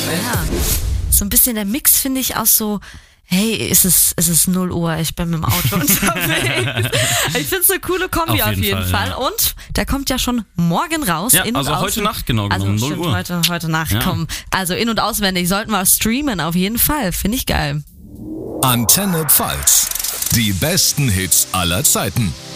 Ja. So ein bisschen der Mix finde ich auch so, hey, es ist 0 Uhr, ich bin mit dem Auto unterwegs. Ich finde es eine coole Kombi auf jeden Fall. Ja. Und der kommt ja schon morgen raus. Ja, in also und heute Nacht genau genommen, 0 Uhr. Heute Nacht kommen. Also in- und auswendig sollten wir streamen auf jeden Fall. Finde ich geil. Antenne Pfalz. Die besten Hits aller Zeiten.